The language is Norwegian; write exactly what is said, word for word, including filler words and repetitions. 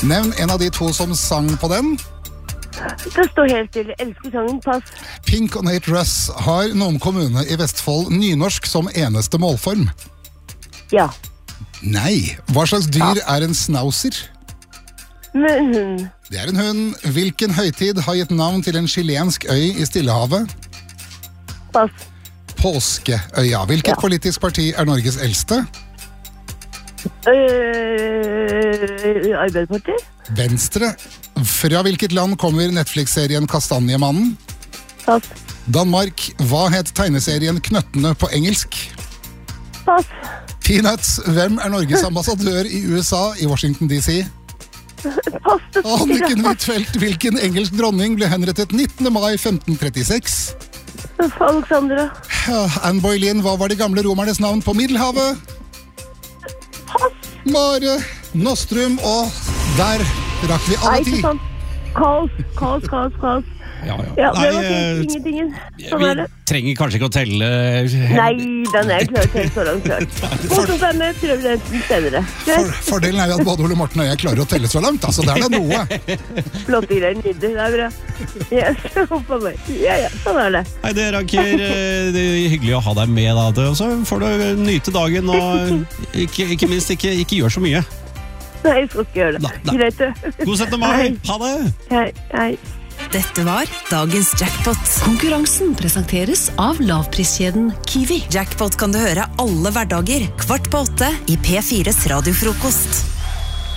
Nevn en av de to som sang på den. Det står helt stille. Elsker sangen. Pass. Pink og Nate Russ. Har noen kommune i Vestfold nynorsk som eneste målform? Ja. Nei. Hva slags dyr er en snauser? Men hund. Det er en hund. Hvilken høytid har gitt navn til en chilensk øy i Stillehavet? Pass. Påskeøya. Hvilket Ja. politisk parti er Norges eldste? Øh, Arbeiderpartiet. Venstre. Fra hvilket land kommer Netflix-serien Kastanjemannen? Pass. Danmark. Hva het tegneserien Knøttene på engelsk? Pass. Peanuts. Hvem er Norges ambassadør i U S A i Washington D C? Pass. Det står Anniken stille. Huitfeldt. Hvilken engelsk dronning ble henrettet nittende mai femten trettiseks? Alexandra. Anne Boleyn. Hva var de gamle romernes navn på Middelhavet? Pass. Mare Nostrum. Og der rakk vi Nei, alle ikke ti. sant. Kaos, kaos, kaos, kaos. Ja, ja. Ja, det Nei, var eh, fint. Ingenting. Sånn vi er det. trenger kanskje ikke å telle. Nei, den er klar til så langt klart. Morsomt er med, prøv det senere. For, fordelen er jo at både Ole Morten og jeg klarer å telle så langt, altså det er det noe. Flotte greier, nydelig, det er bra. Yes, hoppa meg. Ja, ja, sånn er det. Nei, det Raker, eh, det er hyggelig å ha deg med da, og så får du nyte dagen, og ikke, ikke minst ikke, ikke gjør så mye. Nei, jeg skal ikke gjøre det. Da, da. Greit, du. God syttende mai, ha det! Hei, hei. Dette var dagens Jackpot. Konkurransen presenteres av lavpriskjeden Kiwi. Jackpot kan du høre alle hverdager, kvart på åtte i P fires radiofrokost.